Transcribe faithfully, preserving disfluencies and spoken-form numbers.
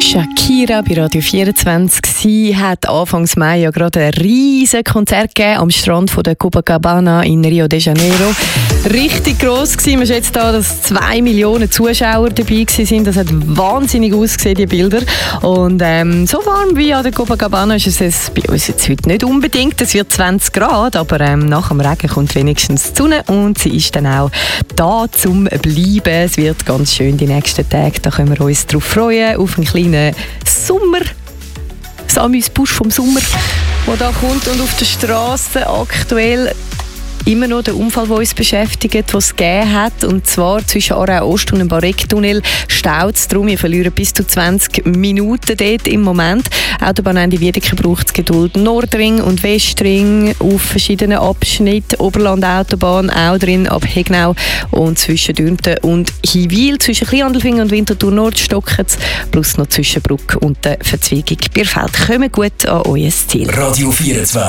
Shakira bei Radio vierundzwanzig. Sie hat Anfang Mai ja gerade ein riesiges Konzert gegeben am Strand von der Copacabana in Rio de Janeiro. Richtig gross gewesen. Man schätzt da, dass zwei Millionen Zuschauer dabei waren. Das hat wahnsinnig ausgesehen, die Bilder. Und ähm, so warm wie an der Copacabana ist es bei uns jetzt heute nicht unbedingt. Es wird zwanzig Grad, aber ähm, nach dem Regen kommt wenigstens die Sonne und sie ist dann auch da zum Bleiben. Es wird ganz schön die nächsten Tage. Da können wir uns drauf freuen, auf einen kleinen Sommer. Das Amüsbusch vom Sommer, der da kommt. Und auf der Straße aktuell immer noch der Unfall, der uns beschäftigt, den es gegeben hat. Und zwar zwischen Aarau Ost und dem Barek-Tunnel staut es darum. Wir verlieren bis zu zwanzig Minuten dort im Moment. Autobahn Ende Wiedeke braucht es Geduld. Nordring und Westring auf verschiedenen Abschnitten. Oberland-Autobahn auch drin ab Hegnau. Und zwischen Dürnten und Hiwil, zwischen Kleinhandelfingen und Winterthur Nord stocken es. Plus noch zwischen Bruck und der Verzweigung Bierfeld. Kommen gut an euer Ziel. Radio vierundzwanzig.